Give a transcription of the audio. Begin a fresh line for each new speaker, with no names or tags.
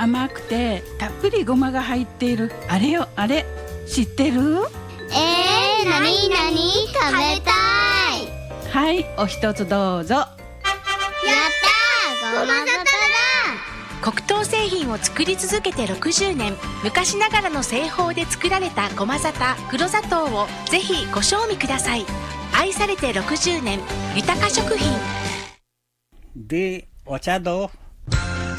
甘くてたっぷりごまが入っているあれよあれ、知ってる？
なになに食べたい。
はい、お一つどうぞ。
やったー、ごま里だ。
黒糖製品を作り続けて60年、昔ながらの製法で作られたごま沙汰、黒砂糖をぜひご賞味ください。愛されて60年、豊か食品。
で、お茶どう？